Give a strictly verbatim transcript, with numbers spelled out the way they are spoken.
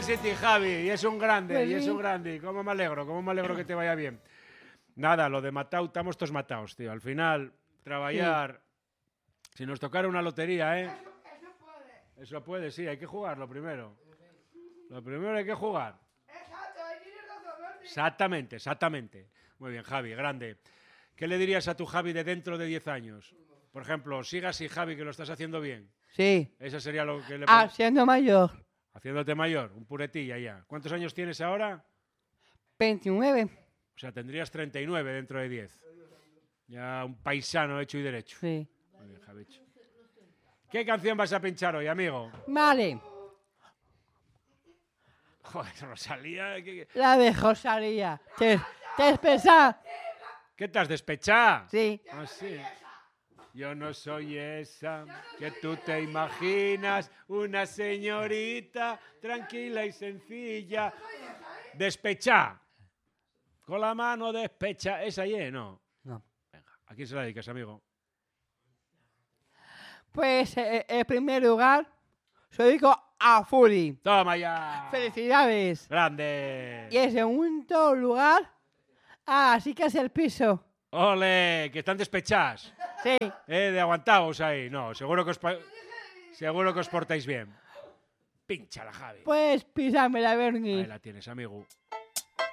City, Javi, y es un grande, Pues y es sí. un grande. Cómo me alegro, cómo me alegro que te vaya bien. Nada, lo de matado, estamos todos matados, tío. Al final, trabajar... Si nos tocara una lotería, ¿eh? Eso puede, sí, hay que jugarlo primero. Lo primero hay que jugar. Exactamente, exactamente. Muy bien, Javi, grande. ¿Qué le dirías a tu Javi de dentro de diez años? Por ejemplo, siga así, Javi, que lo estás haciendo bien. Sí. Eso sería lo que le... Ah, siendo mayor. Haciéndote mayor, un puretilla ya. ¿Cuántos años tienes ahora? veintinueve. O sea, tendrías treinta y nueve dentro de diez. Ya un paisano hecho y derecho. Sí. Muy bien, Javicho. ¿Qué canción vas a pinchar hoy, amigo? Vale. Joder, Rosalía. ¿Qué, La de Rosalía. ¿Te, te has pensado? qué te has despechado? Sí. Ah, sí. Yo no soy esa que tú te imaginas, una señorita tranquila y sencilla. Despechá. Con la mano despecha. ¿Esa y no? No. Venga, ¿a quién se la dedicas, amigo? Pues eh, en primer lugar, se lo digo a Furi. Toma ya. Felicidades. Grande. Y en segundo lugar, a Así que es el piso. Ole, que están despechadas. Sí. Eh, de aguantaos ahí. No, seguro que os, pa- seguro que os portáis bien. Pínchala, Javi. Puedes pisarme la Ahí Bernie. la tienes, amigo.